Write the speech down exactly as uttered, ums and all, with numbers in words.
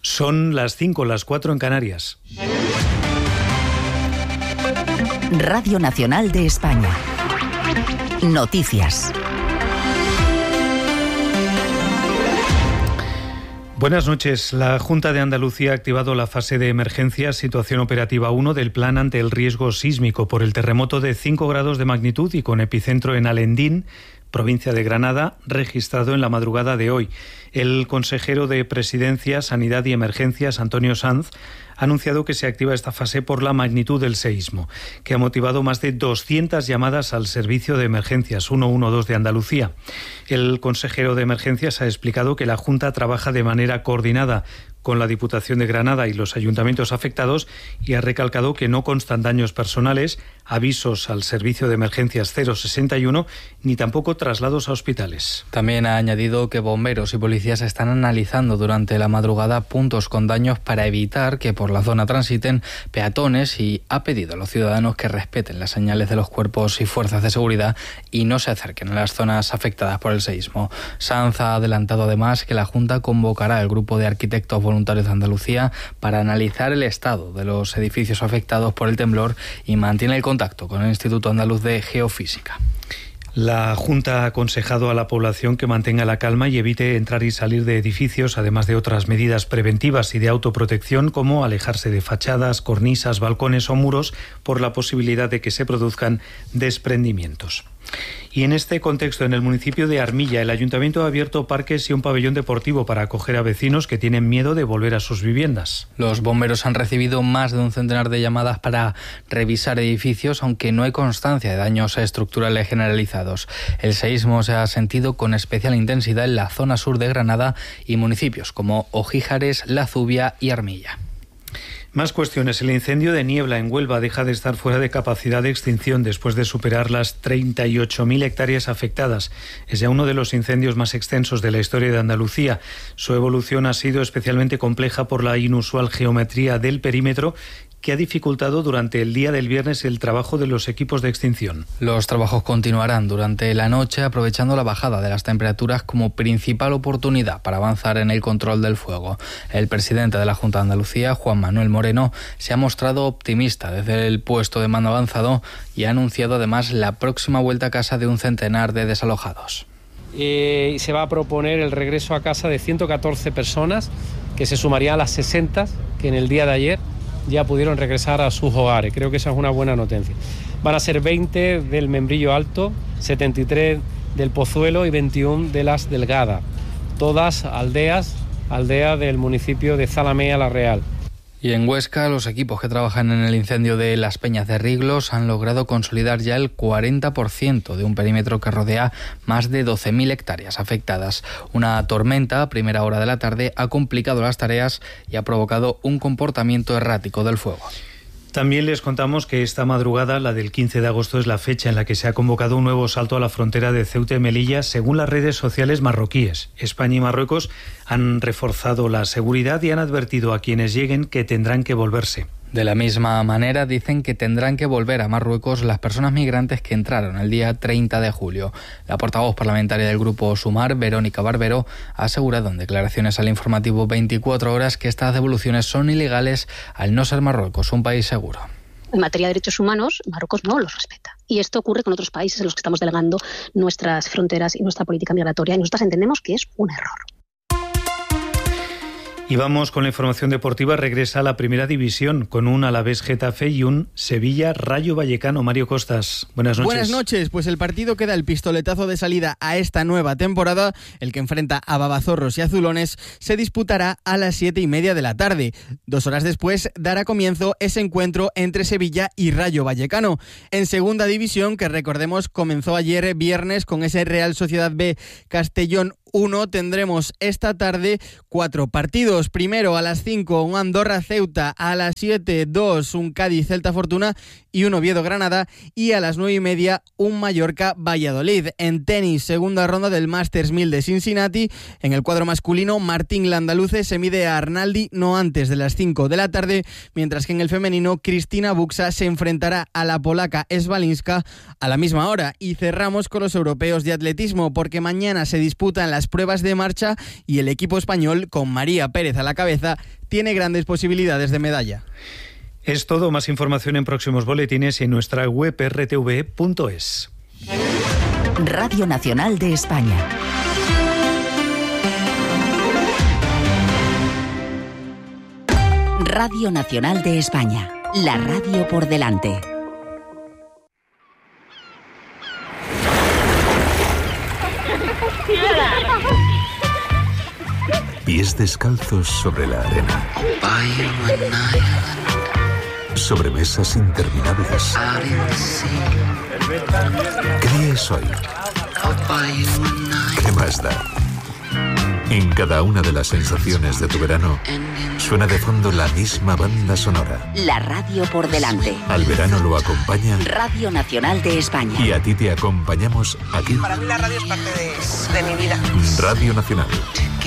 Son las cinco, las cuatro en Canarias. Radio Nacional de España. Noticias. Buenas noches. La Junta de Andalucía ha activado la fase de emergencia situación operativa uno del plan ante el riesgo sísmico por el terremoto de cinco grados de magnitud y con epicentro en Alendín, provincia de Granada, registrado en la madrugada de hoy. El consejero de Presidencia, Sanidad y Emergencias, Antonio Sanz, ha anunciado que se activa esta fase por la magnitud del seísmo, que ha motivado más de doscientas llamadas al Servicio de Emergencias ciento doce de Andalucía. El consejero de Emergencias ha explicado que la Junta trabaja de manera coordinada con la Diputación de Granada y los ayuntamientos afectados y ha recalcado que no constan daños personales, avisos al Servicio de Emergencias cero sesenta y uno ni tampoco traslados a hospitales. También ha añadido que bomberos y policías están analizando durante la madrugada puntos con daños para evitar que por la zona transiten peatones y ha pedido a los ciudadanos que respeten las señales de los cuerpos y fuerzas de seguridad y no se acerquen a las zonas afectadas por el seísmo. Sanz ha adelantado además que la Junta convocará al grupo de arquitectos voluntarios de Andalucía para analizar el estado de los edificios afectados por el temblor y mantiene el contacto con el Instituto Andaluz de Geofísica. La Junta ha aconsejado a la población que mantenga la calma y evite entrar y salir de edificios, además de otras medidas preventivas y de autoprotección, como alejarse de fachadas, cornisas, balcones o muros, por la posibilidad de que se produzcan desprendimientos. Y en este contexto, en el municipio de Armilla, el ayuntamiento ha abierto parques y un pabellón deportivo para acoger a vecinos que tienen miedo de volver a sus viviendas. Los bomberos han recibido más de un centenar de llamadas para revisar edificios, aunque no hay constancia de daños estructurales generalizados. El seísmo se ha sentido con especial intensidad en la zona sur de Granada y municipios como Ojíjares, La Zubia y Armilla. Más cuestiones. El incendio de Niebla en Huelva deja de estar fuera de capacidad de extinción después de superar las treinta y ocho mil hectáreas afectadas. Es ya uno de los incendios más extensos de la historia de Andalucía. Su evolución ha sido especialmente compleja por la inusual geometría del perímetro, que ha dificultado durante el día del viernes el trabajo de los equipos de extinción. Los trabajos continuarán durante la noche, aprovechando la bajada de las temperaturas como principal oportunidad para avanzar en el control del fuego. El presidente de la Junta de Andalucía, Juan Manuel Moreno, se ha mostrado optimista desde el puesto de mando avanzado y ha anunciado además la próxima vuelta a casa de un centenar de desalojados. Eh, se va a proponer el regreso a casa de ciento catorce personas, que se sumarían a las sesenta que en el día de ayer ya pudieron regresar a sus hogares. Creo que esa es una buena noticia. Van a ser veinte del Membrillo Alto, setenta y tres del Pozuelo y veintiuno de Las Delgadas. Todas aldeas, aldeas del municipio de Zalamea la Real. Y en Huesca, los equipos que trabajan en el incendio de Las Peñas de Riglos han logrado consolidar ya el cuarenta por ciento de un perímetro que rodea más de doce mil hectáreas afectadas. Una tormenta a primera hora de la tarde ha complicado las tareas y ha provocado un comportamiento errático del fuego. También les contamos que esta madrugada, la del quince de agosto, es la fecha en la que se ha convocado un nuevo salto a la frontera de Ceuta y Melilla, según las redes sociales marroquíes. España y Marruecos han reforzado la seguridad y han advertido a quienes lleguen que tendrán que volverse. De la misma manera, dicen que tendrán que volver a Marruecos las personas migrantes que entraron el día treinta de julio. La portavoz parlamentaria del Grupo Sumar, Verónica Barbero, ha asegurado en declaraciones al informativo veinticuatro horas que estas devoluciones son ilegales al no ser Marruecos un país seguro. En materia de derechos humanos, Marruecos no los respeta. Y esto ocurre con otros países en los que estamos delegando nuestras fronteras y nuestra política migratoria. Y nosotras entendemos que es un error. Y vamos con la información deportiva. Regresa a la primera división con un Alavés Getafe y un Sevilla Rayo Vallecano. Mario Costas, buenas noches. Buenas noches, pues el partido que da el pistoletazo de salida a esta nueva temporada, el que enfrenta a Babazorros y Azulones, se disputará a las siete y media de la tarde. Dos horas después dará comienzo ese encuentro entre Sevilla y Rayo Vallecano. En segunda división, que recordemos comenzó ayer viernes con ese Real Sociedad B Castellón uno, tendremos esta tarde cuatro partidos. Primero a las cinco un Andorra-Ceuta, a las siete dos un Cádiz-Celta Fortuna y un Oviedo-Granada, y a las nueve y media un Mallorca-Valladolid. En tenis, segunda ronda del Masters mil de Cincinnati. En el cuadro masculino, Martín Landaluce se mide a Arnaldi no antes de las cinco de la tarde, mientras que en el femenino, Cristina Buxa se enfrentará a la polaca Swalinska a la misma hora. Y cerramos con los europeos de atletismo, porque mañana se disputan las pruebas de marcha y el equipo español, con María Pérez a la cabeza, tiene grandes posibilidades de medalla. Es todo, más información en próximos boletines y en nuestra web erre te ve punto es. Radio Nacional de España. Radio Nacional de España, la radio por delante. Pies descalzos sobre la arena. Sobre mesas interminables. ¿Qué día es hoy? ¿Qué más da? En cada una de las sensaciones de tu verano suena de fondo la misma banda sonora. La radio por delante. Al verano lo acompaña Radio Nacional de España. Y a ti te acompañamos aquí. Para mí la radio es parte de, de mi vida. Radio Nacional,